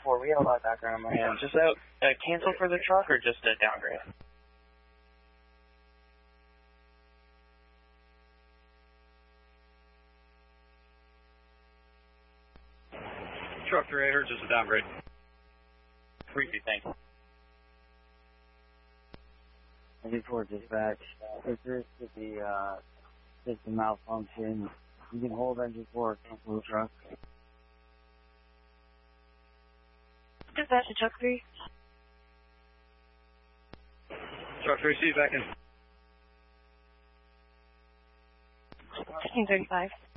4, we have a lot of background on my hands. Just cancel for the truck or just a downgrade? Truck 3 just a downgrade. 3-2, thanks. 94 dispatch. If this could be system malfunction, you can hold engine 4, cancel the truck. Dispatch to truck 3. Truck 3, see you back in. 1535.